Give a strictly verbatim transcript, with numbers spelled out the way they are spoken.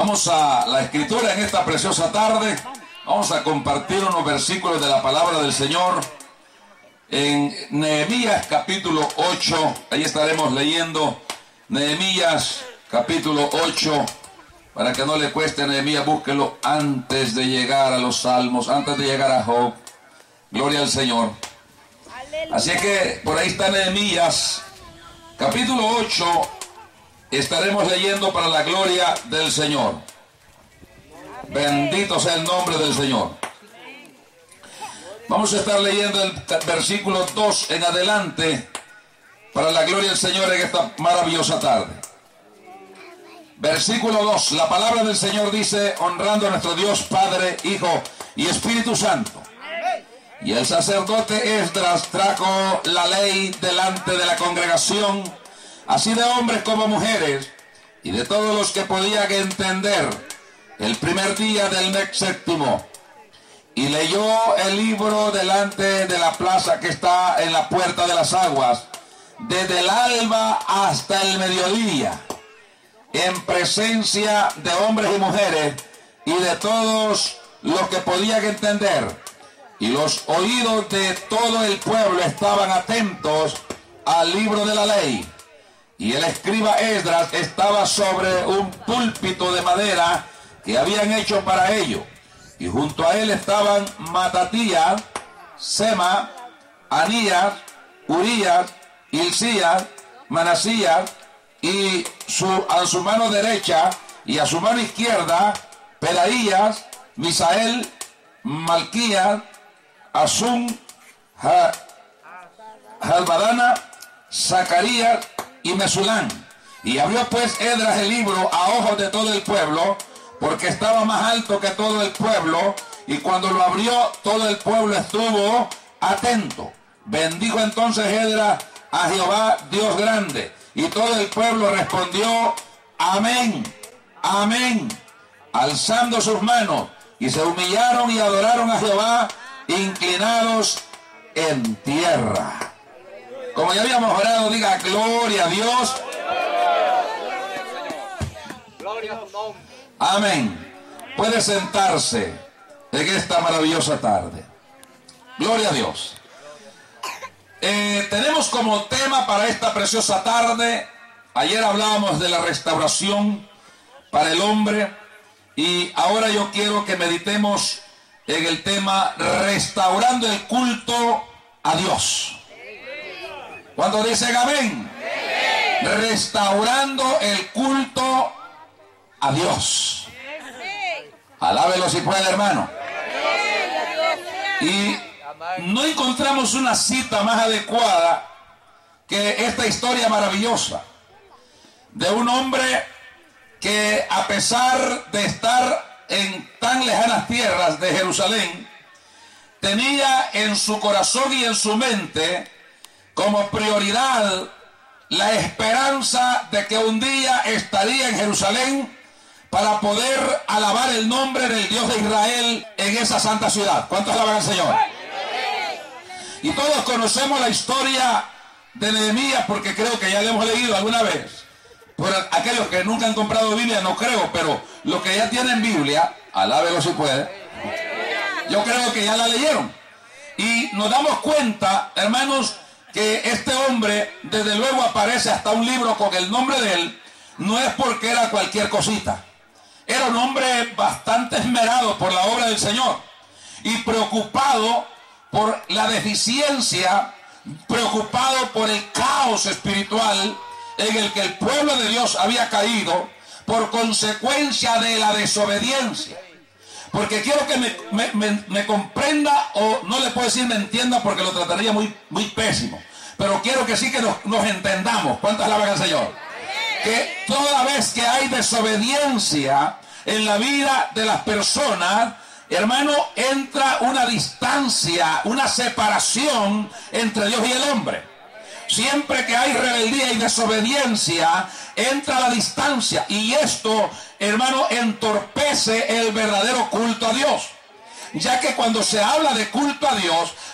Vamos a la escritura en esta preciosa tarde. Vamos a compartir unos versículos de la palabra del Señor en Nehemías capítulo ocho. Ahí estaremos leyendo Nehemías capítulo ocho. Para que no le cueste a Nehemías, búsquelo antes de llegar a los Salmos, antes de llegar a Job. Gloria al Señor. Así que por ahí está Nehemías capítulo ocho. Estaremos leyendo para la gloria del Señor. Bendito sea el nombre del Señor. Vamos a estar leyendo el versículo dos en adelante para la gloria del Señor en esta maravillosa tarde. Versículo dos. La palabra del Señor dice: honrando a nuestro Dios, Padre, Hijo y Espíritu Santo. Y el sacerdote Esdras trajo la ley delante de la congregación, así de hombres como mujeres, y de todos los que podían entender, el primer día del mes séptimo. Y leyó el libro delante de la plaza que está en la puerta de las aguas, desde el alba hasta el mediodía, en presencia de hombres y mujeres, y de todos los que podían entender. Y los oídos de todo el pueblo estaban atentos al libro de la ley. Y el escriba Esdras estaba sobre un púlpito de madera que habían hecho para ello. Y junto a él estaban Matatías, Sema, Anías, Urías, Hilcías, Manasías, y su, a su mano derecha y a su mano izquierda, Pedaías, Misael, Malquías, Asum, Jalbadana, Zacarías y Mesulán. Y abrió pues Esdras el libro a ojos de todo el pueblo, porque estaba más alto que todo el pueblo, y cuando lo abrió todo el pueblo estuvo atento. Bendijo entonces Esdras a Jehová Dios grande, y todo el pueblo respondió: amén, amén, alzando sus manos, y se humillaron y adoraron a Jehová, inclinados en tierra. Como ya habíamos orado, diga gloria a Dios. Amén. Puede sentarse en esta maravillosa tarde. Gloria a Dios. Eh, tenemos como tema para esta preciosa tarde, ayer hablábamos de la restauración para el hombre, y ahora yo quiero que meditemos en el tema restaurando el culto a Dios. ¿Cuántos dicen amén? Amén. Restaurando el culto a Dios. Alábelo si puede, hermano. Y no encontramos una cita más adecuada que esta historia maravillosa de un hombre que, a pesar de estar en tan lejanas tierras de Jerusalén, tenía en su corazón y en su mente como prioridad la esperanza de que un día estaría en Jerusalén para poder alabar el nombre del Dios de Israel en esa santa ciudad. ¿Cuántos alaban al Señor? Y todos conocemos la historia de Nehemías, porque creo que ya la hemos leído alguna vez. Por aquellos que nunca han comprado Biblia, no creo, pero los que ya tienen Biblia, alábelo si puede, yo creo que ya la leyeron. Y nos damos cuenta, hermanos, que este hombre, desde luego aparece hasta un libro con el nombre de él, no es porque era cualquier cosita. Era un hombre bastante esmerado por la obra del Señor y preocupado por la deficiencia, preocupado por el caos espiritual en el que el pueblo de Dios había caído por consecuencia de la desobediencia. Porque quiero que me, me, me, me comprenda, o no le puedo decir me entienda porque lo trataría muy, muy pésimo, pero quiero que sí que nos, nos entendamos. ¿Cuántas alaban al Señor? Que toda vez que hay desobediencia en la vida de las personas, hermano, entra una distancia, una separación entre Dios y el hombre. Siempre que hay rebeldía y desobediencia, entra la distancia, y esto, hermano, entorpece el verdadero culto a Dios. Ya que cuando se habla de culto a Dios,